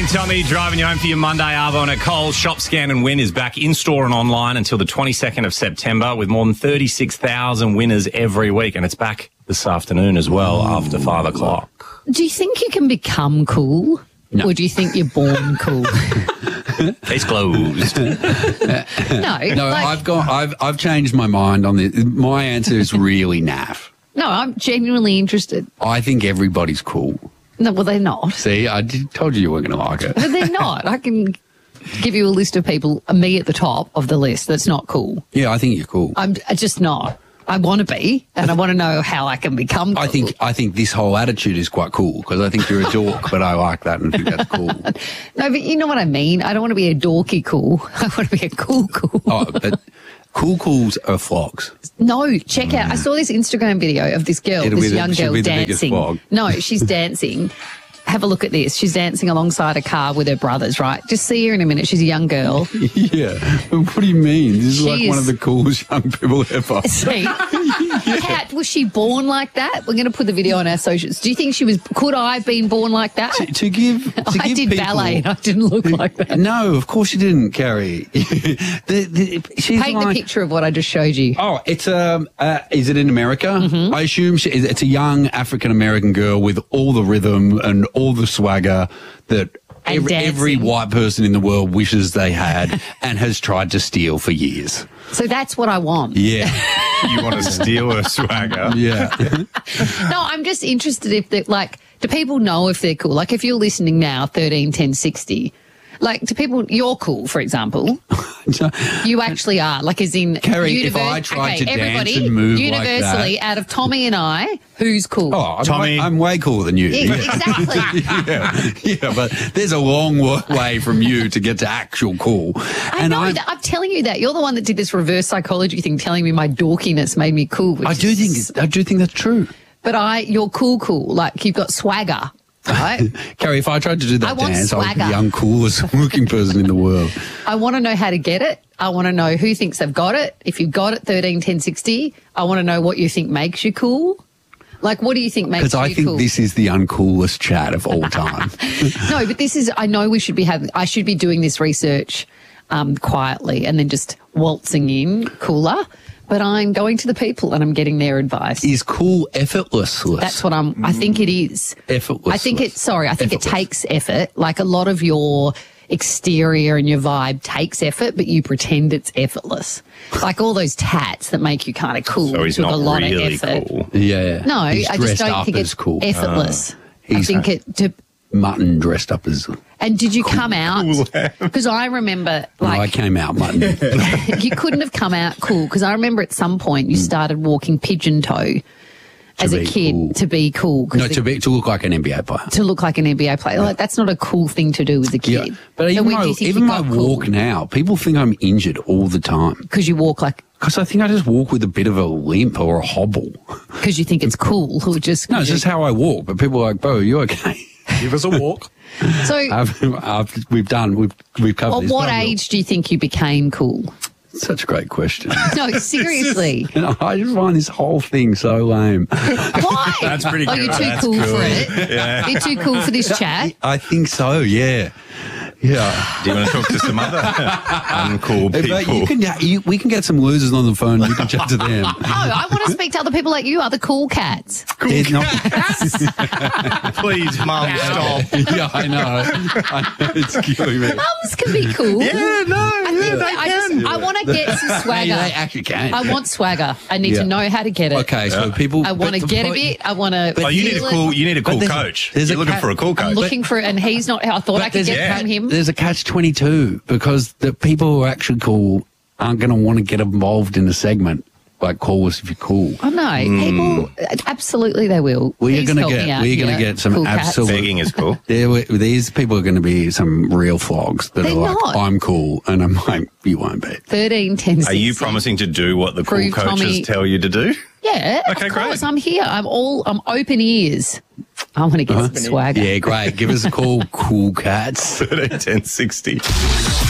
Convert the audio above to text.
morning, Tommy. Driving you home for your Monday Arvo, and at Coles, Shop, Scan and Win is back in-store and online until the 22nd of September with more than 36,000 winners every week. And it's back this afternoon as well after 5 o'clock. Do you think you can become cool? No. Or do you think you're born cool? Case closed. No, I've changed my mind on this. My answer is really naff. No, I'm genuinely interested. I think everybody's cool. No, well, they're not. See, told you weren't going to like it. But they're not. I can give you a list of people, me at the top of the list, that's not cool. Yeah, I think you're cool. I'm just not. I want to be, and I want to know how I can become cool. I think this whole attitude is quite cool because I think you're a dork, but I like that and think that's cool. No, but you know what I mean? I don't want to be a dorky cool. I want to be a cool. Oh, but cools are flogs. No, check out. I saw this Instagram video of this girl, this young girl dancing. No, she's dancing. Have a look at this. She's dancing alongside a car with her brothers, right? Just see her in a minute. She's a young girl. Yeah. What do you mean? This is like one of the coolest young people ever. See? Kat, was she born like that? We're going to put the video on our socials. Do you think could I have been born like that? I did people, ballet and I didn't look like that. No, of course you didn't, Carrie. Paint the picture of what I just showed you. Oh, it's is it in America? Mm-hmm. I assume it's a young African-American girl with all the rhythm and all the swagger that every white person in the world wishes they had and has tried to steal for years. So that's what I want. Yeah. You want to steal her swagger? Yeah. No, I'm just interested if they're do people know if they're cool? Like if you're listening now, 13 10 60, do people, you're cool, for example. You actually are. As in, Carrie, if I tried to dance and move universally, like that, out of Tommy and I, who's cool? Oh, Tommy, I'm way cooler than you. Exactly. yeah, but there's a long way from you to get to actual cool. I know. I'm telling you that. You're the one that did this reverse psychology thing, telling me my dorkiness made me cool. I do think that's true. But you're cool. You've got swagger. Right? Carrie, if I tried to do that dance, I would be the uncoolest looking person in the world. I want to know how to get it. I want to know who thinks they've got it. If you've got it, 13 10 60, I want to know what you think makes you cool. What do you think makes you cool? Because I think this is the uncoolest chat of all time. No, but I know I should be doing this research quietly and then just waltzing in cooler. But I'm going to the people and I'm getting their advice. Is cool effortless? That's what I think it is. Effortless. I think it takes effort. A lot of your exterior and your vibe takes effort, but you pretend it's effortless. All those tats that make you kind of cool. So he's took not a lot really of effort. cool. Yeah. No, I just don't think it's cool. effortless. I think mutton dressed up as. And did you come out? Because I remember, I came out mutton. You couldn't have come out cool because I remember at some point you started walking pigeon toe as a kid to be cool. No, to look like an NBA player. To look like an NBA player. That's not a cool thing to do as a kid. Yeah. But even my walk now, people think I'm injured all the time. Because you walk Because I think I just walk with a bit of a limp or a hobble. Because you think it's cool or just... No, it's just how I walk. But people are like, Bo, are you okay? Give us a walk. So we've covered this. At what age do you think you became cool? Such a great question. No, seriously. I just find this whole thing so lame. Why? That's pretty good. Oh, you're too cool for it? Yeah. You're too cool for this chat? I think so, yeah. Yeah. Do you want to talk to some other uncool people? We can get some losers on the phone. You can chat to them. No, I want to speak to other people like you, other cool cats. Please, Mum, stop. Yeah, I know. It's killing me. Mums can be cool. Yeah, no. I want to get some swagger. Yeah, they actually can. I want swagger. I need to know how to get it. Okay, so people. I want to get a bit. I want to. You need a cool coach. You're looking for a cool coach. I'm looking for it, and he's not. I thought I could get from him. There's a catch-22 because the people who are actually cool aren't going to want to get involved in a segment like Call Us If You're Cool. Oh no, people absolutely they will. We're going to get some cool absolute begging is cool. These people are going to be some real flogs that are like, not. I'm cool, and I'm like, you won't be. 13 10 60. Are you promising to do what the cool coaches Tommy tell you to do? Yeah, okay, of course. Great. I'm here. I'm open ears. I want to get some swagger. Yeah, great. Give us a call, cool cats. 13 10 60.